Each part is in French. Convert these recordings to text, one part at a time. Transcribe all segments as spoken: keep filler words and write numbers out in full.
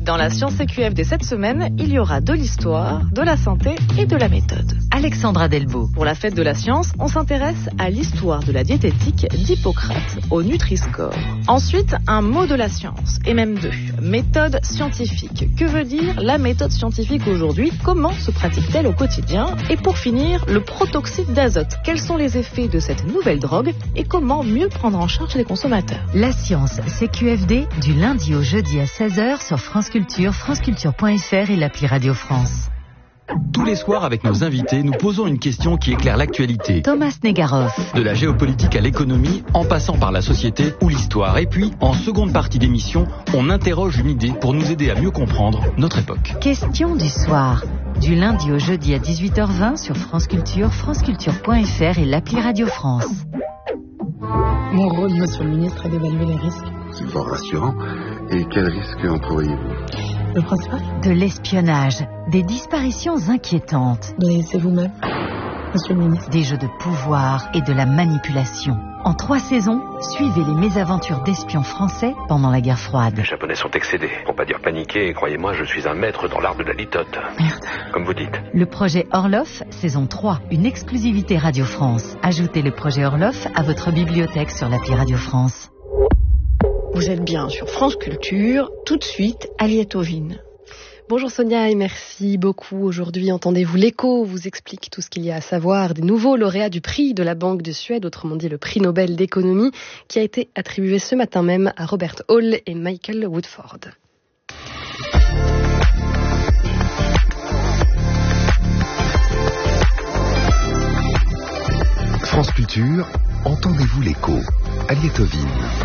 Dans la Science C Q F D cette semaine, il y aura de l'histoire, de la santé et de la méthode. Alexandra Delbo. Pour la fête de la science, on s'intéresse à l'histoire de la diététique d'Hippocrate au Nutri-Score. Ensuite, un mot de la science, et même deux. Méthode scientifique. Que veut dire la méthode scientifique aujourd'hui? Comment se pratique-t-elle au quotidien? Et pour finir, le protoxyde d'azote. Quels sont les effets de cette nouvelle drogue et comment mieux prendre en charge les consommateurs? La science C Q F D du lundi au jeudi à seize heures sur France Culture, franceculture point f r et l'appli Radio France. Tous les soirs, avec nos invités, nous posons une question qui éclaire l'actualité. Thomas Negaroff. De la géopolitique à l'économie, en passant par la société ou l'histoire. Et puis, en seconde partie d'émission, on interroge une idée pour nous aider à mieux comprendre notre époque. Question du soir. Du lundi au jeudi à dix-huit heures vingt sur France Culture, franceculture point f r et l'appli Radio France. Mon rôle, monsieur le ministre, est d'évaluer les risques. C'est fort rassurant. Et quels risques entrevoyez-vous? Le principal? De l'espionnage, des disparitions inquiétantes. Mais c'est vous-même, monsieur le ministre. Des jeux de pouvoir et de la manipulation. En trois saisons, suivez les mésaventures d'espions français pendant la guerre froide. Les Japonais sont excédés, pour pas dire paniqués, et croyez-moi, je suis un maître dans l'art de la litote. Merde. Comme vous dites. Le projet Orloff, saison trois, une exclusivité Radio France. Ajoutez le projet Orloff à votre bibliothèque sur l'appli Radio France. Vous êtes bien sur France Culture, tout de suite, Aliette Ovine. Bonjour Sonia et merci beaucoup. Aujourd'hui, Entendez-vous l'écho vous explique tout ce qu'il y a à savoir des nouveaux lauréats du prix de la Banque de Suède, autrement dit le prix Nobel d'économie, qui a été attribué ce matin même à Robert Hall et Michael Woodford. France Culture, Entendez-vous l'écho, Aliette Ovine.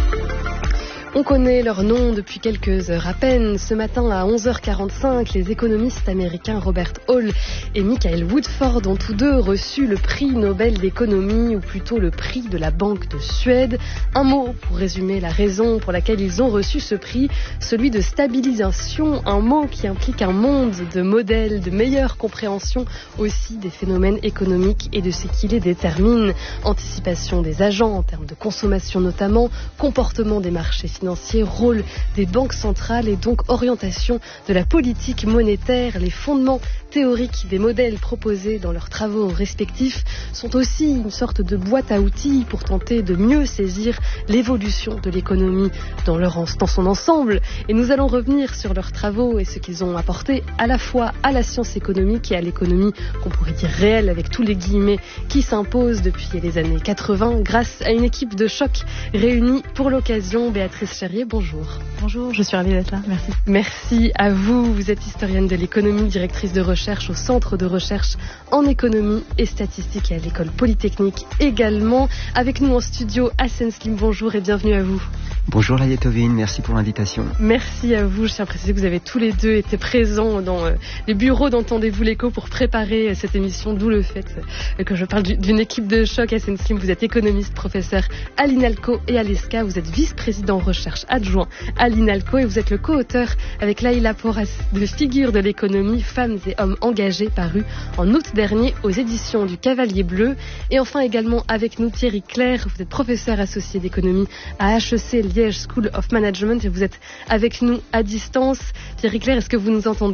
On connaît leur nom depuis quelques heures à peine. Ce matin à onze heures quarante-cinq, les économistes américains Robert Hall et Michael Woodford ont tous deux reçu le prix Nobel d'économie, ou plutôt le prix de la Banque de Suède. Un mot pour résumer la raison pour laquelle ils ont reçu ce prix, celui de stabilisation, un mot qui implique un monde de modèles, de meilleure compréhension aussi des phénomènes économiques et de ce qui les détermine. Anticipation des agents en termes de consommation notamment, comportement des marchés financiers, financier, rôle des banques centrales et donc orientation de la politique monétaire. Les fondements théoriques des modèles proposés dans leurs travaux respectifs sont aussi une sorte de boîte à outils pour tenter de mieux saisir l'évolution de l'économie dans, leur, dans son ensemble. Et nous allons revenir sur leurs travaux et ce qu'ils ont apporté à la fois à la science économique et à l'économie qu'on pourrait dire réelle, avec tous les guillemets qui s'imposent depuis les années quatre-vingts grâce à une équipe de choc réunie pour l'occasion. Béatrice Charrier, bonjour. Bonjour, je suis ravie d'être là, merci. Merci à vous, vous êtes historienne de l'économie, directrice de recherche au Centre de recherche en économie et statistique et à l'École Polytechnique également. Avec nous en studio, Hassen Slim, bonjour et bienvenue à vous. Bonjour Aliette Ovine, merci pour l'invitation. Merci à vous, je tiens à préciser que vous avez tous les deux été présents dans euh, les bureaux d'Entendez-vous l'écho pour préparer euh, cette émission, d'où le fait euh, que je parle d'une équipe de choc. Hassen Slim, vous êtes économiste, professeur à l'INALCO et à l'ESCA, vous êtes vice-président recherche adjoint à l'INALCO et vous êtes le co-auteur avec Laïla Porras de Figures de l'économie, femmes et hommes engagés, paru en août dernier aux éditions du Cavalier Bleu. Et enfin également avec nous Thierry Clair, vous êtes professeur associé d'économie à H E C Liège School of Management et vous êtes avec nous à distance. Thierry Clair, est-ce que vous nous entendez ?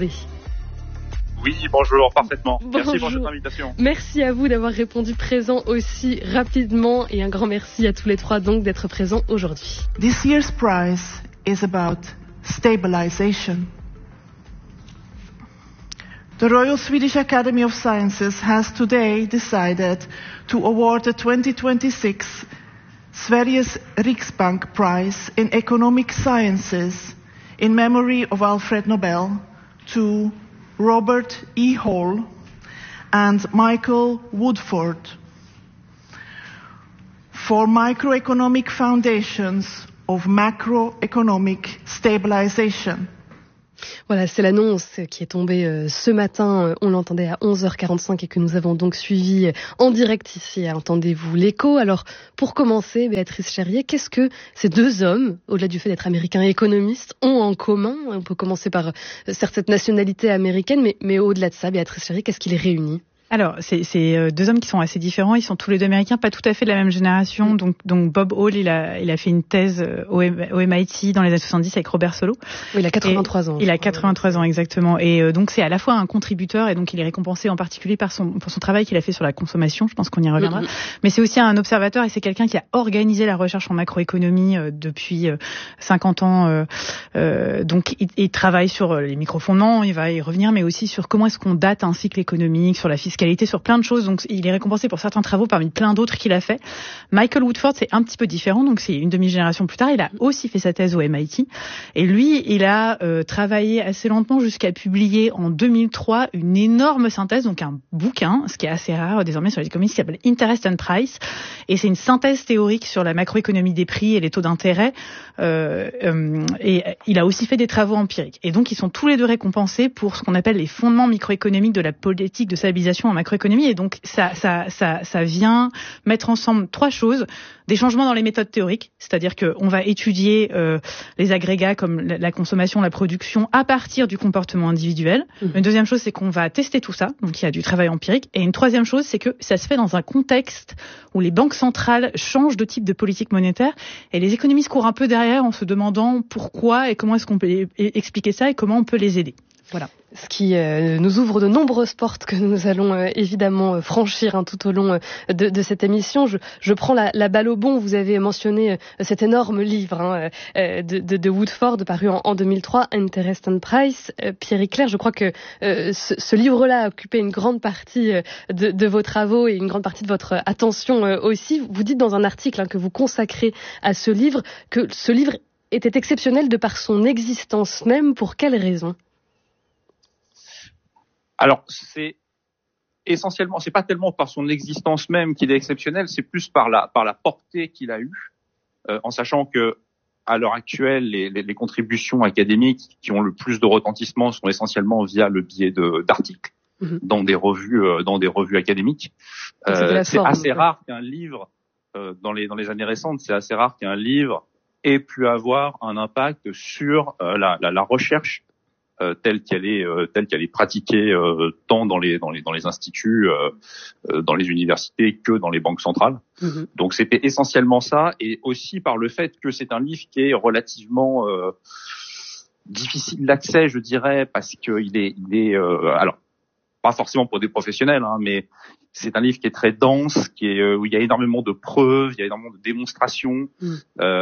Oui, bonjour, parfaitement. Bonjour. Merci pour cette invitation. Merci à vous d'avoir répondu présent aussi rapidement et un grand merci à tous les trois donc d'être présents aujourd'hui. This year's prize is about stabilization. The Royal Swedish Academy of Sciences has today decided to award the twenty twenty-six Sveriges Riksbank Prize in Economic Sciences in memory of Alfred Nobel to Robert E. Hall and Michael Woodford for microeconomic foundations of macroeconomic stabilization. Voilà, c'est l'annonce qui est tombée euh, ce matin. On l'entendait à onze heures quarante-cinq et que nous avons donc suivi euh, en direct ici à Entendez-vous l'écho. Alors, pour commencer, Béatrice Charrier, qu'est-ce que ces deux hommes, au-delà du fait d'être américains et économistes, ont en commun ? On peut commencer par euh, certaines nationalités américaines, mais, mais au-delà de ça, Béatrice Charrier, qu'est-ce qui les réunit ? Alors, c'est, c'est deux hommes qui sont assez différents. Ils sont tous les deux américains, pas tout à fait de la même génération. Donc, donc Bob Hall, il a, il a fait une thèse au, au M I T dans les années soixante-dix avec Robert Solow. Oui, il a quatre-vingt-trois ans. Il a quatre-vingt-trois ans, exactement. Et euh, donc, c'est à la fois un contributeur, et donc il est récompensé en particulier par son, pour son travail qu'il a fait sur la consommation. Je pense qu'on y reviendra. Mm-hmm. Mais c'est aussi un observateur, et c'est quelqu'un qui a organisé la recherche en macroéconomie euh, depuis euh, cinquante ans. Euh, euh, donc, il, il travaille sur les microfondements, il va y revenir, mais aussi sur comment est-ce qu'on date un cycle économique, sur la fiscalité, sur plein de choses. Donc, il est récompensé pour certains travaux parmi plein d'autres qu'il a fait. Michael Woodford, c'est un petit peu différent. Donc, c'est une demi-génération plus tard. Il a aussi fait sa thèse au M I T. Et lui, il a euh, travaillé assez lentement jusqu'à publier en deux mille trois une énorme synthèse, donc un bouquin, ce qui est assez rare désormais sur les économies, qui s'appelle Interest and Price. Et c'est une synthèse théorique sur la macroéconomie des prix et les taux d'intérêt. Euh, euh, et il a aussi fait des travaux empiriques. Et donc, ils sont tous les deux récompensés pour ce qu'on appelle les fondements microéconomiques de la politique de stabilisation en macroéconomie. Et donc, ça, ça, ça, ça vient mettre ensemble trois choses. Des changements dans les méthodes théoriques, c'est-à-dire qu'on va étudier euh, les agrégats comme la, la consommation, la production, à partir du comportement individuel. Mmh. Une deuxième chose, c'est qu'on va tester tout ça. Donc, il y a du travail empirique. Et une troisième chose, c'est que ça se fait dans un contexte où les banques centrales changent de type de politique monétaire. Et les économistes courent un peu derrière en se demandant pourquoi et comment est-ce qu'on peut expliquer ça et comment on peut les aider. Voilà. Ce qui euh, nous ouvre de nombreuses portes que nous allons euh, évidemment euh, franchir hein, tout au long euh, de, de cette émission. Je, je prends la, la balle au bon. Vous avez mentionné euh, cet énorme livre hein, euh, de, de, de Woodford paru en, en deux mille trois, Interest and Price. Euh, Pierre Icler, je crois que euh, ce, ce livre-là a occupé une grande partie euh, de, de vos travaux et une grande partie de votre attention euh, aussi. Vous dites dans un article hein, que vous consacrez à ce livre que ce livre était exceptionnel de par son existence même. Pour quelles raisons ? Alors, c'est essentiellement, c'est pas tellement par son existence même qu'il est exceptionnel, c'est plus par la par la portée qu'il a eue, euh, en sachant que à l'heure actuelle, les, les, les contributions académiques qui ont le plus de retentissement sont essentiellement via le biais de d'articles mmh. dans des revues euh, dans des revues académiques. Euh, c'est forme, assez rare qu'un livre euh, dans les dans les années récentes, c'est assez rare qu'un livre ait pu avoir un impact sur euh, la, la la recherche Euh, telle qu'elle est euh, telle qu'elle est pratiquée euh, tant dans les dans les dans les instituts euh, euh, dans les universités que dans les banques centrales. Mmh. Donc c'était essentiellement ça, et aussi par le fait que c'est un livre qui est relativement euh, difficile d'accès, je dirais, parce que il est il est euh, alors pas forcément pour des professionnels hein, mais c'est un livre qui est très dense, qui est où il y a énormément de preuves, il y a énormément de démonstrations. Mmh.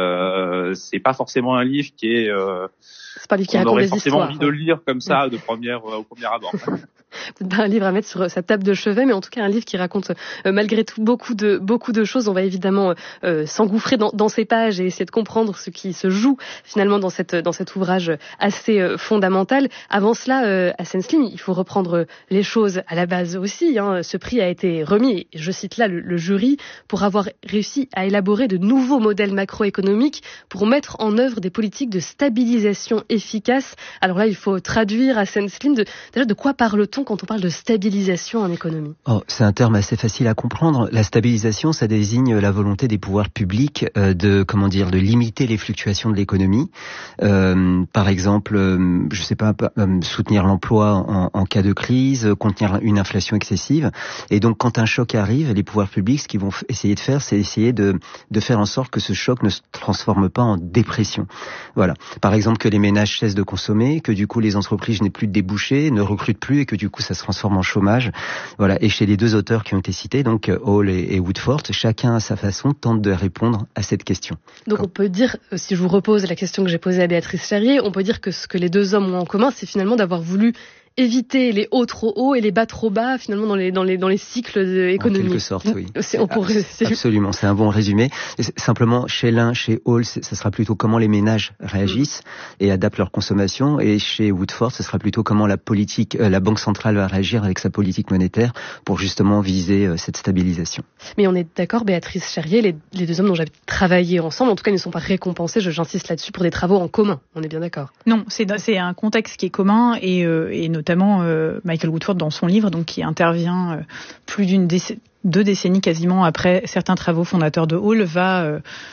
Euh, c'est pas forcément un livre qui est euh, c'est pas un livre qui on raconte aurait des forcément histoires, envie de le lire comme ça de première euh, au premier abord. C'est pas un livre à mettre sur sa table de chevet, mais en tout cas un livre qui raconte euh, malgré tout beaucoup de beaucoup de choses. On va évidemment euh, s'engouffrer dans, dans ces pages et essayer de comprendre ce qui se joue finalement dans cette dans cet ouvrage assez euh, fondamental. Avant cela, euh, à Senslim, il faut reprendre les choses à la base aussi. Hein. Ce prix a été remis, je cite là le, le jury, pour avoir réussi à élaborer de nouveaux modèles macroéconomiques pour mettre en œuvre des politiques de stabilisation efficaces. Alors là, il faut traduire à Senslim de, déjà de quoi parle-t-on quand on parle de stabilisation en économie? Oh, c'est un terme assez facile à comprendre. La stabilisation, ça désigne la volonté des pouvoirs publics euh, de, comment dire, de limiter les fluctuations de l'économie. Euh, par exemple, euh, je sais pas, euh, soutenir l'emploi en, en cas de crise, euh, contenir une inflation excessive. Et donc, quand un choc arrive, les pouvoirs publics, ce qu'ils vont f- essayer de faire, c'est essayer de, de faire en sorte que ce choc ne se transforme pas en dépression. Voilà. Par exemple, que les ménages cessent de consommer, que du coup les entreprises n'aient plus de débouchés, ne recrutent plus et que du coup ça se transforme en chômage. Voilà. Et chez les deux auteurs qui ont été cités, donc Hall et, et Woodford, chacun à sa façon tente de répondre à cette question. Donc on peut dire, si je vous repose la question que j'ai posée à Béatrice Charrier, on peut dire que ce que les deux hommes ont en commun, c'est finalement d'avoir voulu éviter les hauts trop hauts et les bas trop bas, finalement, dans les, dans les, dans les cycles économiques. En quelque sorte, oui. C'est, on pourrait, c'est... Absolument, c'est un bon résumé. Simplement, chez l'un, chez Hall, ça sera plutôt comment les ménages réagissent mmh. et adaptent leur consommation. Et chez Woodford, ce sera plutôt comment la politique, euh, la Banque centrale va réagir avec sa politique monétaire pour justement viser euh, cette stabilisation. Mais on est d'accord, Béatrice Charrier, les, les deux hommes dont j'avais travaillé ensemble, en tout cas, ils ne sont pas récompensés, je, j'insiste là-dessus, pour des travaux en commun. On est bien d'accord? Non, c'est, c'est un contexte qui est commun et, euh, et notamment notamment euh, Michael Woodford dans son livre, donc qui intervient euh, plus d'une décennie, deux décennies quasiment après certains travaux fondateurs de Hall, va euh,